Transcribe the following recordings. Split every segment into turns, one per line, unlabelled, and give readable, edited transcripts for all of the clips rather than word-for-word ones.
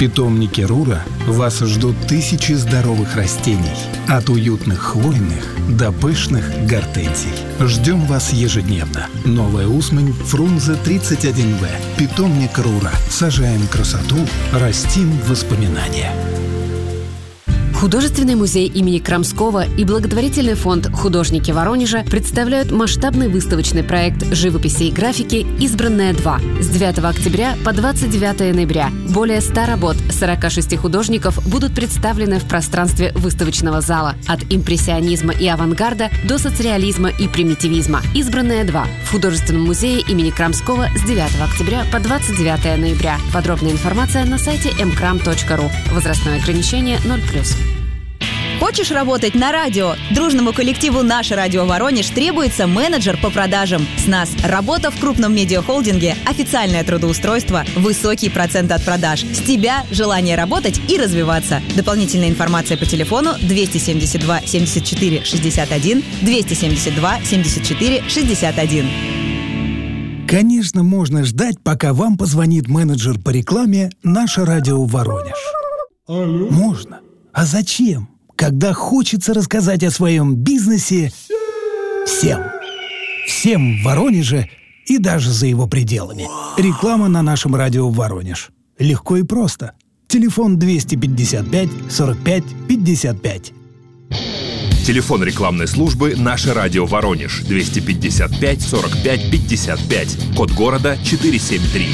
питомнике Рура вас ждут тысячи здоровых растений. От уютных хвойных до пышных гортензий. Ждем вас ежедневно. Новая Усмань, Фрунзе 31В. Питомник Рура. Сажаем красоту, растим воспоминания.
Художественный музей имени Крамского и благотворительный фонд «Художники Воронежа» представляют масштабный выставочный проект живописи и графики «Избранная 2» с 9 октября по 29 ноября. Более 100 работ 46 художников будут представлены в пространстве выставочного зала от импрессионизма и авангарда до соцреализма и примитивизма. «Избранная 2» в Художественном музее имени Крамского с 9 октября по 29 ноября. Подробная информация на сайте mkram.ru. Возрастное ограничение 0+.
Хочешь работать на радио? Дружному коллективу «Наше радио Воронеж» требуется менеджер по продажам. С нас работа в крупном медиахолдинге, официальное трудоустройство, высокий процент от продаж. С тебя желание работать и развиваться. Дополнительная информация по телефону 272 74 61 272 74 61.
Конечно, можно ждать, пока вам позвонит менеджер по рекламе «Наше радио Воронеж».
Алло?
Можно. А зачем? Когда хочется рассказать о своем бизнесе всем. Всем в Воронеже и даже за его пределами. Реклама на нашем радио Воронеж. Легко и просто. Телефон 255 45 55.
Телефон рекламной службы «Наше радио Воронеж» 255 45 55. Код города 473.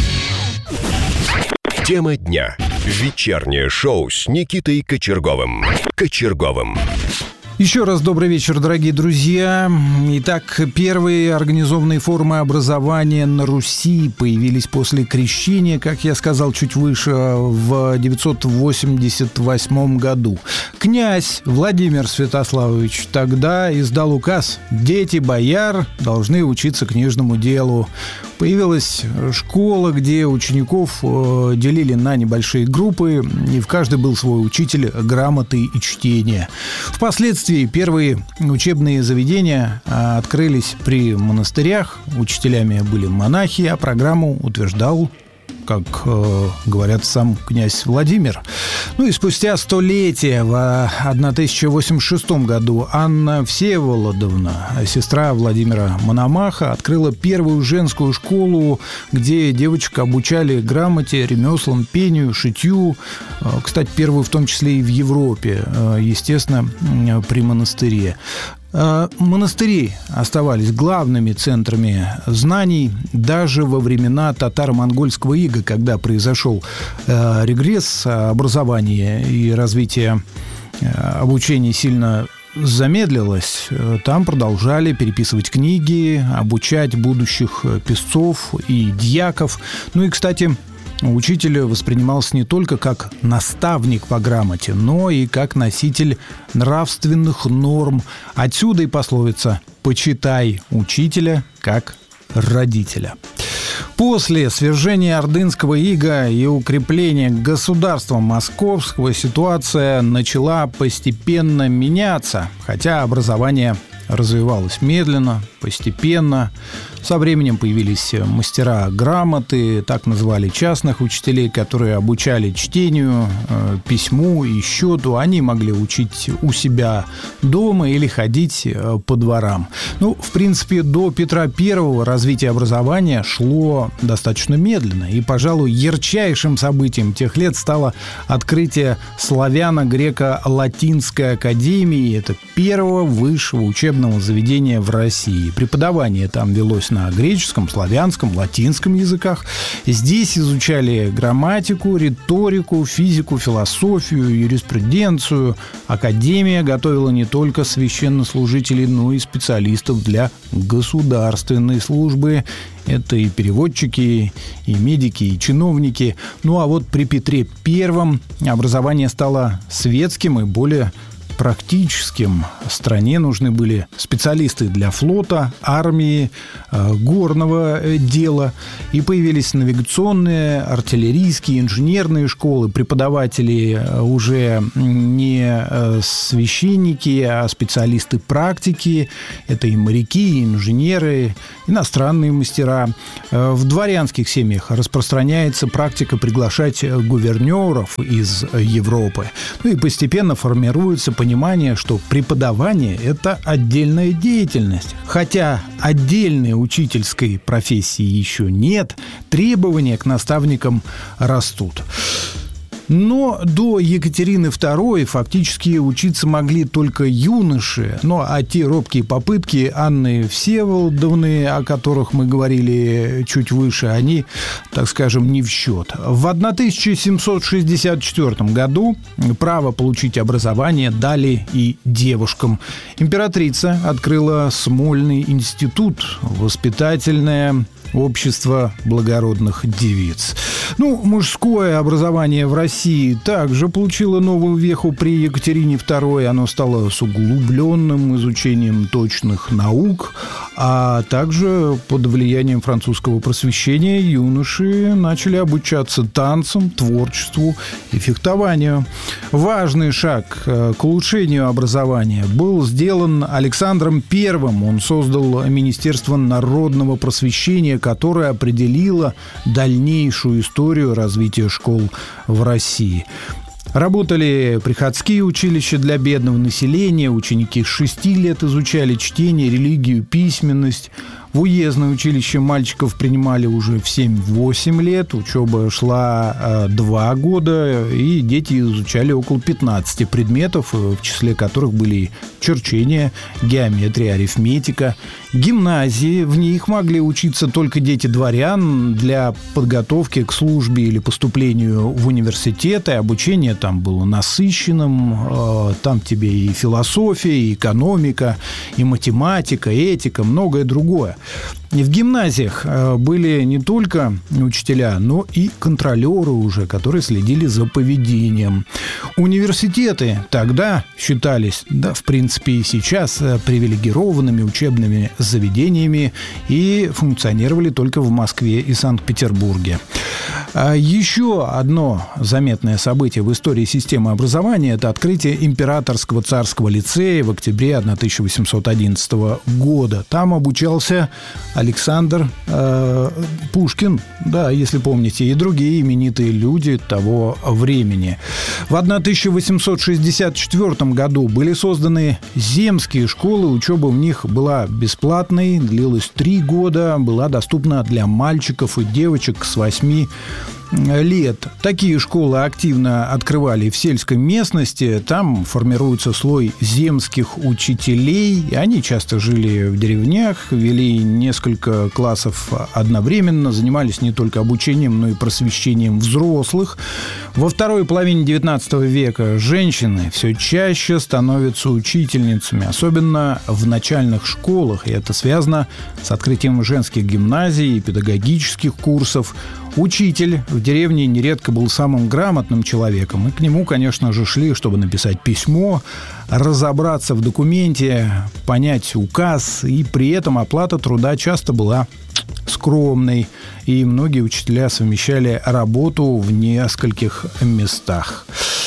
Тема дня. Вечернее шоу с Никитой Кочерговым.
Еще раз добрый вечер, дорогие друзья. Итак, первые организованные формы образования на Руси появились после крещения, как я сказал чуть выше, в 988 году. Князь Владимир Святославович тогда издал указ: дети бояр должны учиться книжному делу. Появилась школа, где учеников делили на небольшие группы, и в каждой был свой учитель грамоты и чтения. Впоследствии первые учебные заведения открылись при монастырях, учителями были монахи, а программу утверждал, как говорят, сам князь Владимир. Ну и спустя столетие, в 1086 году, Анна Всеволодовна, сестра Владимира Мономаха, открыла первую женскую школу, где девочек обучали грамоте, ремеслам, пению, шитью. Кстати, первую в том числе и в Европе, естественно, при монастыре. Монастыри оставались главными центрами знаний даже во времена татаро-монгольского ига, когда произошел регресс образования и развитие обучения сильно замедлилось. Там продолжали переписывать книги, обучать будущих писцов и дьяков. Ну и, кстати, учитель воспринимался не только как наставник по грамоте, но и как носитель нравственных норм. Отсюда и пословица «почитай учителя как родителя». После свержения ордынского ига и укрепления государства московского ситуация начала постепенно меняться, хотя образование развивалось медленно, постепенно. Со временем появились мастера грамоты, так называли частных учителей, которые обучали чтению, письму и счету. Они могли учить у себя дома или ходить по дворам. Ну, в принципе, до Петра I развитие образования шло достаточно медленно. И, пожалуй, ярчайшим событием тех лет стало открытие славяно-греко-латинской академии. Это первого высшего учебного заведения в России. Преподавание там велось на греческом, славянском, латинском языках. Здесь изучали грамматику, риторику, физику, философию, юриспруденцию. Академия готовила не только священнослужителей, но и специалистов для государственной службы. Это и переводчики, и медики, и чиновники. Ну а вот при Петре I образование стало светским и более практическим. Стране нужны были специалисты для флота, армии, горного дела. И появились навигационные, артиллерийские, инженерные школы. Преподаватели уже не священники, а специалисты практики. Это и моряки, и инженеры, иностранные мастера. В дворянских семьях распространяется практика приглашать гувернеров из Европы. Ну и постепенно формируется понимание, что преподавание – это отдельная деятельность. Хотя отдельной учительской профессии еще нет, требования к наставникам растут. Но до Екатерины II фактически учиться могли только юноши. Ну, а те робкие попытки Анны Всеволодовны, о которых мы говорили чуть выше, они, так скажем, не в счет. В 1764 году право получить образование дали и девушкам. Императрица открыла Смольный институт, воспитательное общество благородных девиц. Ну, мужское образование в России также получило новую веху при Екатерине II. Оно стало с углубленным изучением точных наук, а также под влиянием французского просвещения юноши начали обучаться танцам, творчеству и фехтованию. Важный шаг к улучшению образования был сделан Александром I. Он создал Министерство народного просвещения, которое определило дальнейшую историю развития школ в России. Работали приходские училища для бедного населения, ученики с 6 лет изучали чтение, религию, письменность. В уездное училище мальчиков принимали уже в 7-8 лет, учеба шла 2 года, и дети изучали около 15 предметов, в числе которых были черчение, геометрия, арифметика. Гимназии, в них могли учиться только дети дворян для подготовки к службе или поступлению в университеты. Обучение там было насыщенным, там тебе и философия, и экономика, и математика, и этика, многое другое. И в гимназиях были не только учителя, но и контролеры уже, которые следили за поведением. Университеты тогда считались, да, в принципе, и сейчас привилегированными учебными заведениями и функционировали только в Москве и Санкт-Петербурге. Еще одно заметное событие в истории системы образования – это открытие Императорского царского лицея в октябре 1811 года. Там обучался Александр Пушкин, да, если помните, и другие именитые люди того времени. В 1864 году были созданы земские школы, учеба в них была бесплатной, длилась 3 года, была доступна для мальчиков и девочек с 8 лет. Такие школы активно открывали в сельской местности. Там формируется слой земских учителей. Они часто жили в деревнях, вели несколько классов одновременно, занимались не только обучением, но и просвещением взрослых. Во второй половине XIX века женщины все чаще становятся учительницами, особенно в начальных школах. И это связано с открытием женских гимназий и педагогических курсов. Учитель в деревне нередко был самым грамотным человеком, и к нему, конечно же, шли, чтобы написать письмо, разобраться в документе, понять указ, и при этом оплата труда часто была скромной, и многие учителя совмещали работу в нескольких местах.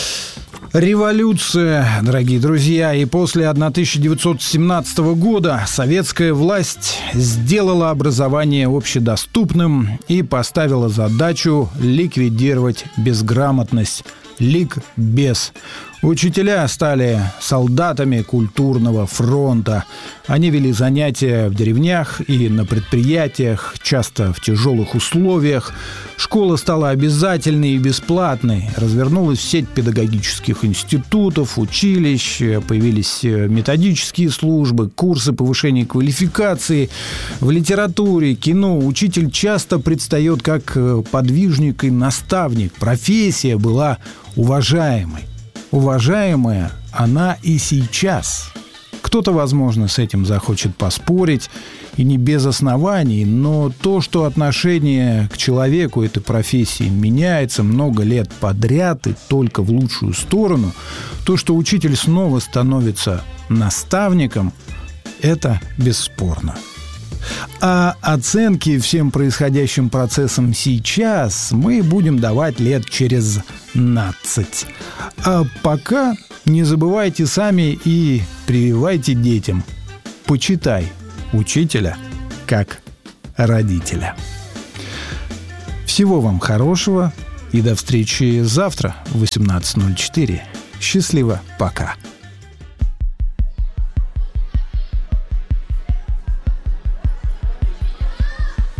Революция, дорогие друзья, и после 1917 года советская власть сделала образование общедоступным и поставила задачу ликвидировать безграмотность, ликбез. Учителя стали солдатами культурного фронта. Они вели занятия в деревнях и на предприятиях, часто в тяжелых условиях. Школа стала обязательной и бесплатной. Развернулась сеть педагогических институтов, училищ, появились методические службы, курсы повышения квалификации. В литературе, кино учитель часто предстает как подвижник и наставник. Профессия была уважаемой. Уважаемая она и сейчас. Кто-то, возможно, с этим захочет поспорить, и не без оснований, но то, что отношение к человеку этой профессии меняется много лет подряд и только в лучшую сторону, то, что учитель снова становится наставником, это бесспорно. А оценки всем происходящим процессам сейчас мы будем давать лет через 15. А пока не забывайте сами и прививайте детям: почитай учителя как родителя. Всего вам хорошего и до встречи завтра в 18:04. Счастливо, пока.